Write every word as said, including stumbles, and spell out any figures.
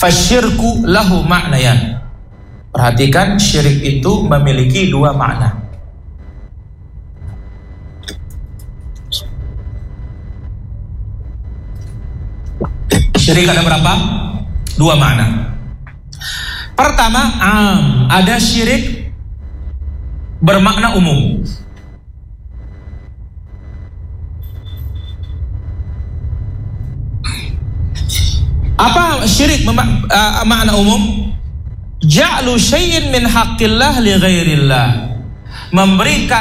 Fasyirku lahu ma'nayan. Perhatikan, syirik itu memiliki dua makna. Syirik ada berapa? Dua makna. Pertama, am, ada syirik bermakna umum. Apa syirik memak- uh, makna umum? Ja'lu syai'in min haqqillah li ghairillah. Memberikan